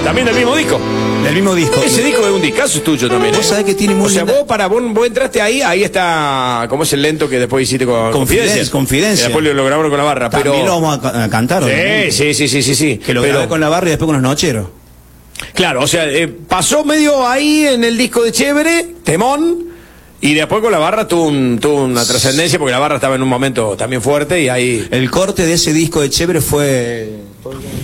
También del mismo disco. Del mismo disco. Ese disco es un discazo tuyo también. Vos sabés que tiene muy O sea, linda- vos entraste ahí está, ¿cómo es el lento que después hiciste con Confidencia? Confidencia. Que después lo grabaron con la barra, También pero... lo vamos a cantar. Sí. Que lo pero, grabé con la barra y después con los nocheros. Claro, o sea, pasó medio ahí en el disco de Chévere, Temón, y después con la barra tuvo una trascendencia porque la barra estaba en un momento también fuerte y ahí... El corte de ese disco de Chévere fue